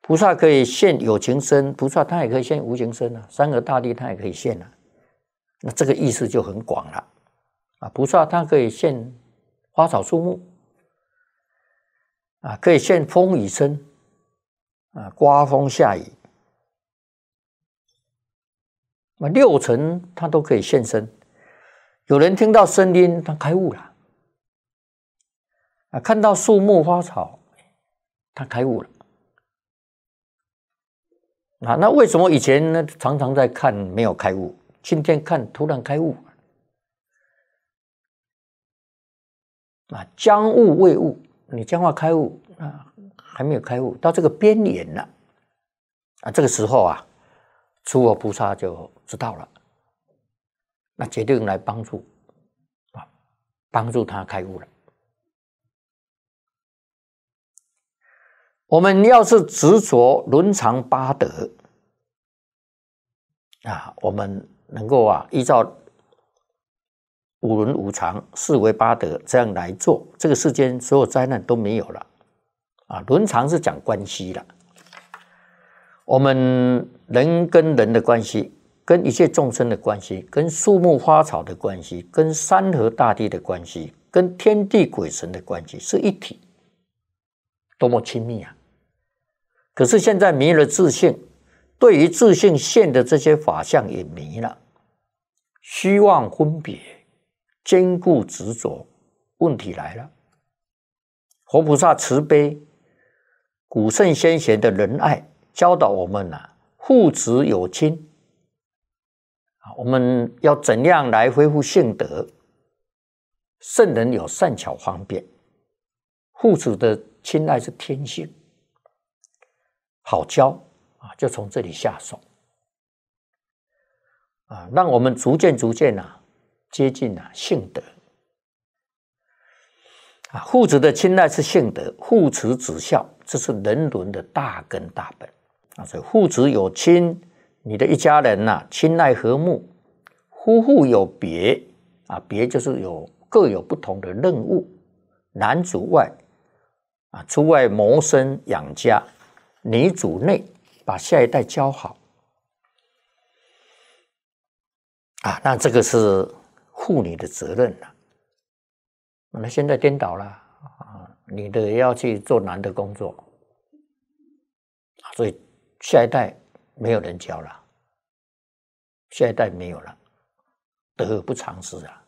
菩萨可以现有情身，菩萨他也可以现无情身啊，三河大地他也可以现啊。那这个意思就很广了啊。菩萨他可以现花草树木啊，可以现风雨声啊，刮风下雨。那六尘他都可以现身。有人听到声音，他开悟了啊；看到树木花草，他开悟了啊。那为什么以前呢常常在看没有开悟，今天看突然开悟啊？将悟未悟，你将要开悟啊，还没有开悟，到这个边缘了啊。这个时候啊，诸佛菩萨就知道了。那决定来帮助啊，帮助他开悟了。我们要是执着伦常八德啊，我们能够啊依照五伦五常、四维八德这样来做，这个世间所有灾难都没有了啊。伦常是讲关系了，我们人跟人的关系，跟一切众生的关系，跟树木花草的关系，跟山河大地的关系，跟天地鬼神的关系是一体，多么亲密啊！可是现在迷了自性，对于自性现的这些法相也迷了，虚妄分别，坚固执着，问题来了。佛菩萨慈悲，古圣先贤的仁爱，教导我们父子有亲。我们要怎样来恢复性德？圣人有善巧方便，父子的亲爱是天性，好教啊，就从这里下手啊，让我们逐渐接近性德啊。父子的亲爱是性德，父慈子孝，这是人伦的大根大本啊。所以父子有亲，你的一家人亲爱和睦；夫妇有别啊，别就是各有不同的任务，男主外啊，出外谋生养家，女主内把下一代教好啊。那这个是妇女的责任了。那现在颠倒了啊，女的也要去做男的工作，所以下一代没有人教了，下一代没有了，得而不偿失啊！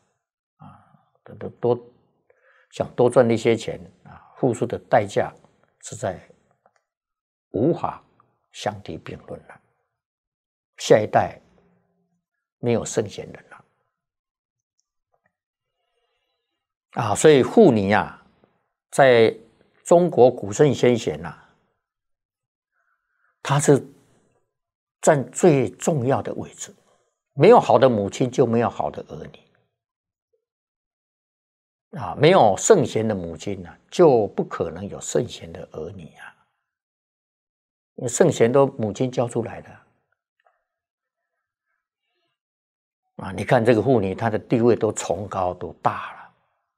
想多赚一些钱啊，付出的代价实在无法相提并论了。下一代没有圣贤人了啊，所以妇女在中国古圣先贤她是占最重要的位置。没有好的母亲，就没有好的儿女啊！没有圣贤的母亲就不可能有圣贤的儿女啊！因为圣贤都母亲教出来的啊！你看这个妇女，她的地位都崇高，都大了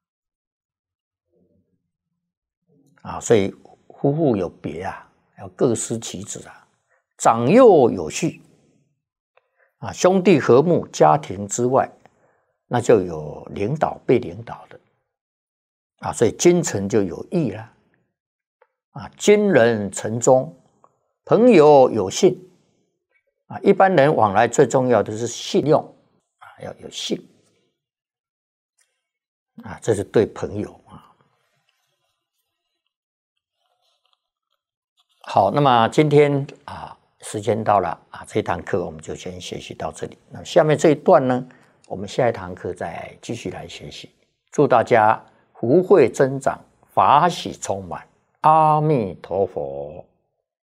啊！所以夫妇有别要各司其职长幼有序啊，兄弟和睦，家庭之外，那就有领导被领导的啊，所以君臣就有义了啊，君人臣忠，朋友有信啊，一般人往来最重要的是信用啊，要有信啊，这是对朋友啊。好，那么今天时间到了这一堂课我们就先学习到这里。那下面这一段呢，我们下一堂课再继续来学习。祝大家福慧增长，法喜充满。阿弥陀佛。